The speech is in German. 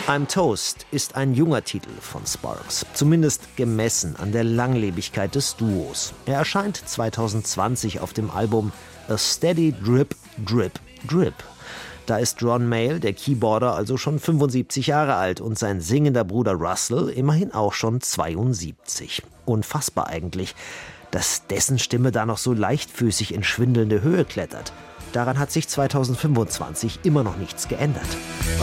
I'm Toast ist ein junger Titel von Sparks, zumindest gemessen an der Langlebigkeit des Duos. Er erscheint 2020 auf dem Album A Steady Drip, Drip, Drip. Da ist Ron Mael, der Keyboarder, also schon 75 Jahre alt und sein singender Bruder Russell immerhin auch schon 72. Unfassbar eigentlich, dass dessen Stimme da noch so leichtfüßig in schwindelnde Höhe klettert. Daran hat sich 2025 immer noch nichts geändert.